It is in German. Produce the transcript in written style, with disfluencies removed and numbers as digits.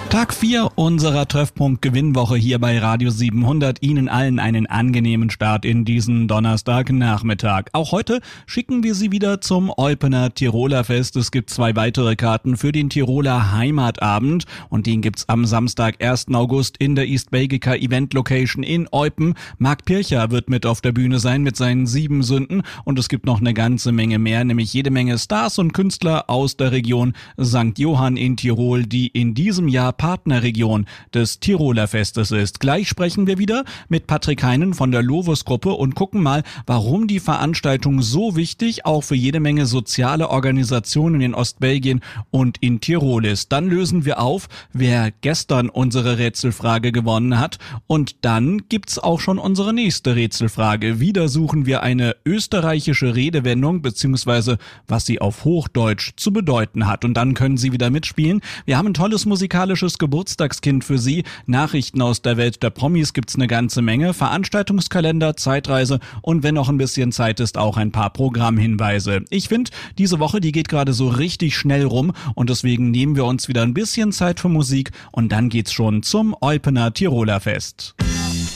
Tag 4 unserer Treffpunkt-Gewinnwoche hier bei Radio 700. Ihnen allen einen angenehmen Start in diesen Donnerstagnachmittag. Auch heute schicken wir Sie wieder zum Eupener Tiroler Fest. Es gibt 2 weitere Karten für den Tiroler Heimatabend und den gibt's am Samstag, 1. August in der East Belgica Event Location in Eupen. Marc Pircher wird mit auf der Bühne sein mit seinen 7 Sünden und es gibt noch eine ganze Menge mehr, nämlich jede Menge Stars und Künstler aus der Region St. Johann in Tirol, die in diesem Jahr Partnerregion des Tiroler Festes ist. Gleich sprechen wir wieder mit Patrick Heinen von der Lovus-Gruppe und gucken mal, warum die Veranstaltung so wichtig auch für jede Menge soziale Organisationen in Ostbelgien und in Tirol ist. Dann lösen wir auf, wer gestern unsere Rätselfrage gewonnen hat und dann gibt's auch schon unsere nächste Rätselfrage. Wieder suchen wir eine österreichische Redewendung beziehungsweise was sie auf Hochdeutsch zu bedeuten hat und dann können Sie wieder mitspielen. Wir haben ein tolles musikalisches Geburtstagskind für Sie. Nachrichten aus der Welt der Promis gibt's eine ganze Menge. Veranstaltungskalender, Zeitreise und wenn noch ein bisschen Zeit ist, auch ein paar Programmhinweise. Ich finde, diese Woche, die geht gerade so richtig schnell rum und deswegen nehmen wir uns wieder ein bisschen Zeit für Musik und dann geht's schon zum Eupener Tiroler Fest.